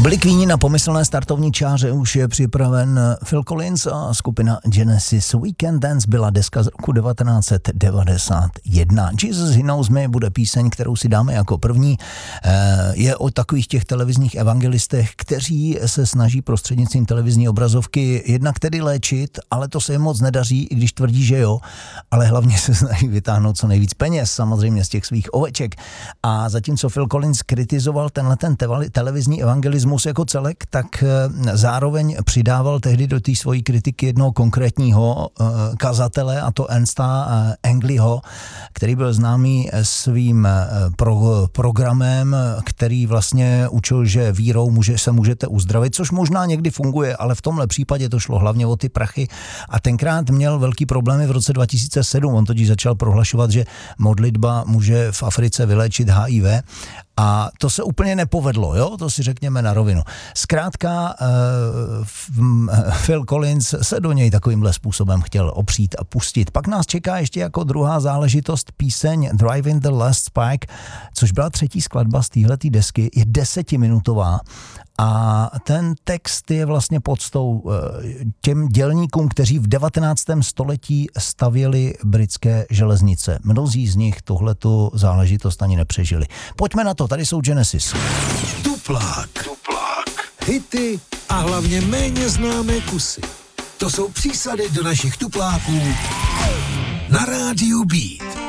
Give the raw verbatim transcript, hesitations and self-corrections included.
byli Queeni na pomyslné startovní čáře, už je připraven Phil Collins a skupina Genesis. Weekend Dance byla deska z roku devatenáct set devadesát jedna. Jesus He Knows Me bude píseň, kterou si dáme jako první. Je o takových těch televizních evangelistech, kteří se snaží prostřednictvím televizní obrazovky jednak tedy léčit, ale to se jim moc nedaří, i když tvrdí, že jo, ale hlavně se snaží vytáhnout co nejvíc peněz, samozřejmě z těch svých oveček. A zatímco Phil Collins kritizoval tenhle ten televizní evangelismus jako celek, tak zároveň přidával tehdy do té svojí kritiky jednoho konkrétního kazatele, a to Ernsta Angleyho, který byl známý svým pro, programem, který vlastně učil, že vírou může, se můžete uzdravit, což možná někdy funguje, ale v tomhle případě to šlo hlavně o ty prachy. A tenkrát měl velký problémy v roce dva tisíce sedm. On totiž začal prohlašovat, že modlitba může v Africe vyléčit H I V. A to se úplně nepovedlo, jo? To si řekněme na rovinu. Zkrátka uh, Phil Collins se do něj takovýmhle způsobem chtěl opřít a pustit. Pak nás čeká ještě jako druhá záležitost píseň Driving the Last Spike, což byla třetí skladba z téhletý desky, je desetiminutová. A ten text je vlastně podstou těm dělníkům, kteří v devatenáctém století stavěli britské železnice. Mnozí z nich tohletu záležitost ani nepřežili. Pojďme na to, tady jsou Genesis. Tuplák. Tuplák. Hity a hlavně méně známé kusy. To jsou přísady do našich tupláků na rádiu Beat.